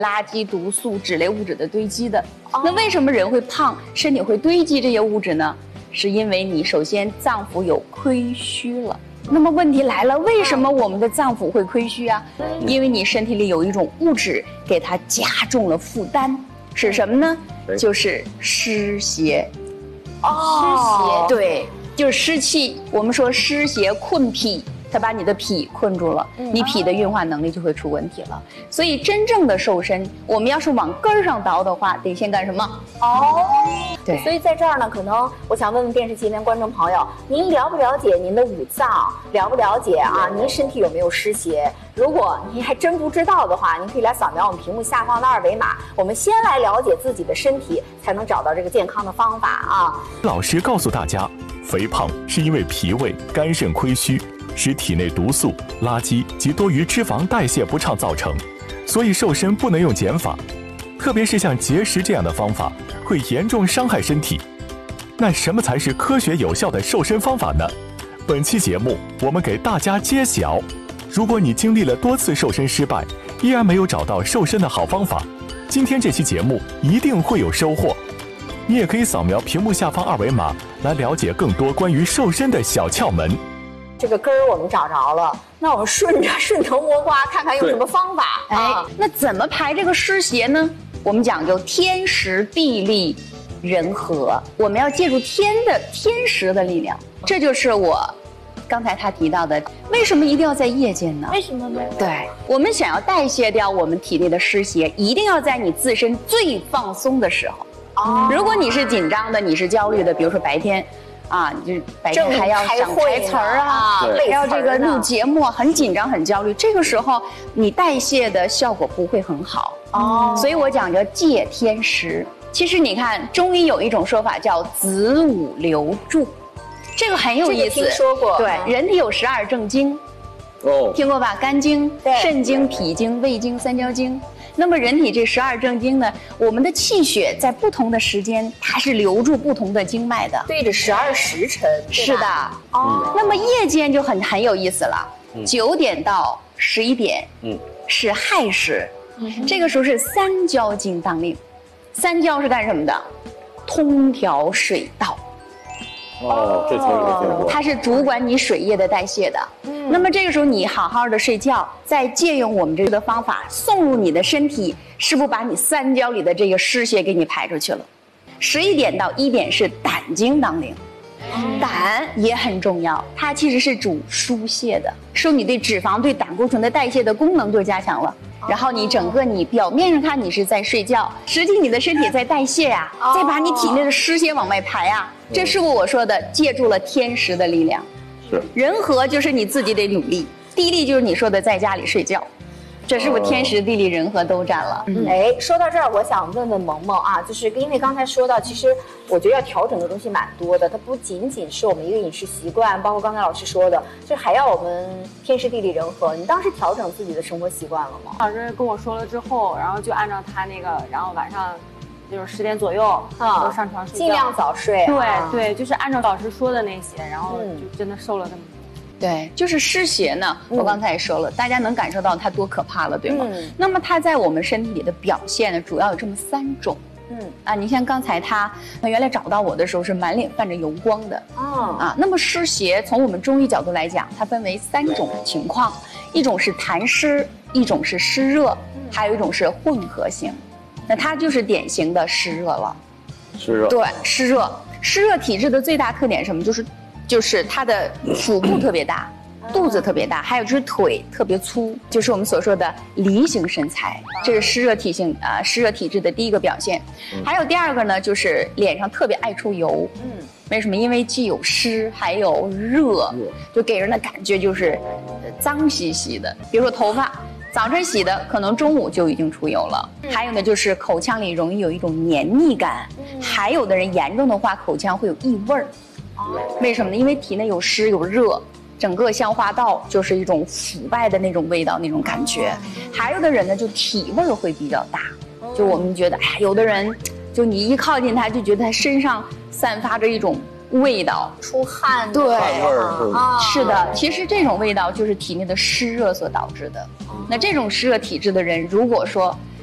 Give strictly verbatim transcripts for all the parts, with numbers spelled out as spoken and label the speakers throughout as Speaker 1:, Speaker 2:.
Speaker 1: 垃圾、毒素、脂类物质的堆积的。哦、那为什么人会胖，身体会堆积这些物质呢？是因为你首先脏腑有亏虚了。那么问题来了，为什么我们的脏腑会亏虚啊？因为你身体里有一种物质给它加重了负担，是什么呢？就是湿邪。
Speaker 2: 哦，
Speaker 1: 湿邪，对，就是湿气。我们说湿邪困脾，它把你的脾困住了，你脾的运化能力就会出问题了。所以真正的瘦身，我们要是往根儿上倒的话，得先干什么？
Speaker 2: 哦，
Speaker 1: 对。
Speaker 2: 所以在这儿呢，可能我想问问电视机前观众朋友，您了不了解您的五脏？了不了解啊？您身体有没有湿邪？如果您还真不知道的话，您可以来扫描我们屏幕下方的二维码。我们先来了解自己的身体，才能找到这个健康的方法啊。
Speaker 3: 老师告诉大家，肥胖是因为脾胃、肝肾亏虚，使体内毒素、垃圾及多余脂肪代谢不畅造成，所以瘦身不能用减法，特别是像节食这样的方法，会严重伤害身体。那什么才是科学有效的瘦身方法呢？本期节目我们给大家揭晓。如果你经历了多次瘦身失败，依然没有找到瘦身的好方法，今天这期节目一定会有收获。你也可以扫描屏幕下方二维码来了解更多关于瘦身的小窍门。
Speaker 2: 这个根儿我们找着了，那我们顺着顺藤摸瓜，看看用什么方法。
Speaker 1: 哎，那怎么排这个湿邪呢？我们讲究天时地利人和，我们要借助天的天时的力量。这就是我刚才他提到的，为什么一定要在夜间呢？
Speaker 2: 为什么呢？
Speaker 1: 对，我们想要代谢掉我们体内的湿邪，一定要在你自身最放松的时候。哦，如果你是紧张的，你是焦虑的，比如说白天。啊，就是白天还要想台词儿啊，还要这个录节目，很紧张很焦虑，这个时候你代谢的效果不会很好哦。所以我讲叫借天时。其实你看中医有一种说法叫子午流注，这个很有意思。
Speaker 2: 这个听说过。
Speaker 1: 对，人体有十二正经，哦，听过吧？肝经、肾经、脾经、胃经、三焦经。那么人体这十二正经呢，我们的气血在不同的时间，它是流注不同的经脉的，
Speaker 2: 对着十二时辰。
Speaker 1: 是的，哦。那么夜间就很很有意思了，九、嗯、点到十一点，嗯，是亥时，嗯，这个时候是三焦经当令。三焦是干什么的？通调水道。
Speaker 4: 哦，这词我听过。
Speaker 1: 它是主管你水液的代谢的。嗯，那么这个时候你好好的睡觉，再借用我们这个方法送入你的身体，是不是把你三焦里的这个湿邪给你排出去了？十一点到一点是胆经当令，嗯，胆也很重要，它其实是主疏泄的，说你对脂肪、对胆固醇的代谢的功能就加强了。然后你整个你表面上看你是在睡觉，实际你的身体在代谢呀、啊，再把你体内的湿邪往外排啊。这是我说的，借助了天时的力量。
Speaker 4: 是
Speaker 1: 人和就是你自己得努力，地利就是你说的在家里睡觉。这是不是天时地利人和都占了？
Speaker 2: 嗯，哎，说到这儿，我想问问萌萌啊，就是因为刚才说到，其实我觉得要调整的东西蛮多的，它不仅仅是我们一个饮食习惯，包括刚才老师说的，就还要我们天时地利人和。你当时调整自己的生活习惯了吗？
Speaker 5: 老师跟我说了之后，然后就按照他那个，然后晚上就是十点左右
Speaker 2: 啊，
Speaker 5: 都上床睡觉，
Speaker 2: 尽量早睡。
Speaker 5: 对、
Speaker 2: 啊、
Speaker 5: 对，就是按照老师说的那些，然后就真的瘦了这么多。
Speaker 1: 对，就是湿邪呢，我刚才也说了，嗯，大家能感受到它多可怕了，对吗？嗯，那么它在我们身体里的表现呢，主要有这么三种。嗯啊，你像刚才他，他原来找到我的时候是满脸泛着油光的。哦啊，那么湿邪从我们中医角度来讲，它分为三种情况，一种是痰湿，一种是湿热，还有一种是混合型。那它就是典型的湿热了。
Speaker 4: 湿热。对，
Speaker 1: 湿热，湿热体质的最大特点是什么？就是。就是它的腹部特别大，肚子特别大，还有就是腿特别粗，就是我们所说的梨形身材，这是湿热体性啊、呃、湿热体质的第一个表现。还有第二个呢，就是脸上特别爱出油。嗯，为什么？因为既有湿还有热，就给人的感觉就是脏兮兮的。比如说头发，早晨洗的，可能中午就已经出油了。还有呢，就是口腔里容易有一种黏腻感，还有的人严重的话，口腔会有异味儿。为什么呢？因为体内有湿有热，整个消化道就是一种腐败的那种味道，那种感觉。还有的人呢，就体味会比较大，就我们觉得，哎，有的人，就你一靠近他，就觉得他身上散发着一种味道，
Speaker 2: 出汗，
Speaker 1: 对，
Speaker 4: 汗味儿
Speaker 1: 啊，是的。其实这种味道就是体内的湿热所导致的。那这种湿热体质的人，如果说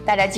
Speaker 1: 大家。